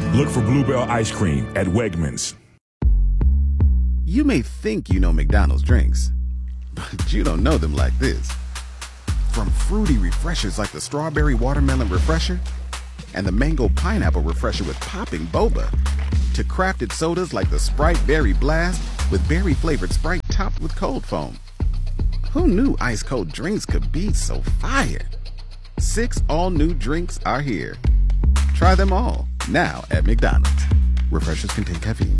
Look for Bluebell Ice Cream at Wegmans. You may think you know McDonald's drinks, but you don't know them like this. From fruity refreshers like the Strawberry Watermelon Refresher and the Mango Pineapple Refresher with popping boba, to crafted sodas like the Sprite Berry Blast with berry-flavored Sprite topped with cold foam. Who knew ice-cold drinks could be so fire? 6 all-new drinks are here. Try them all, now at McDonald's. Refreshers contain caffeine.